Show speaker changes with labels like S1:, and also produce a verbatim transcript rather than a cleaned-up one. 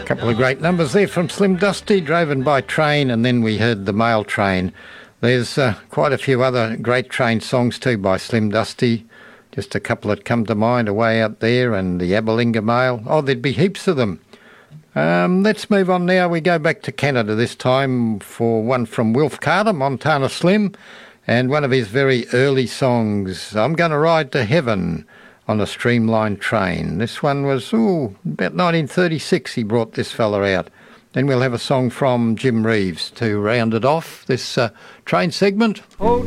S1: Couple of great numbers there from Slim Dusty, Driven by Train, and then we heard The Mail Train. There's uh, quite a few other great train songs too by Slim Dusty. Just a couple that come to mind, Away Out There and the Aberlinga Mail. Oh, there'd be heaps of them. Um, let's move on now. We go back to Canada this time for one from Wilf Carter, Montana Slim, and one of his very early songs, I'm Gonna Ride to Heaven on a Streamlined Train. This one was, ooh, about nineteen thirty-six he brought this fella out. Then we'll have a song from Jim Reeves to round it off, this uh, train segment. Oh.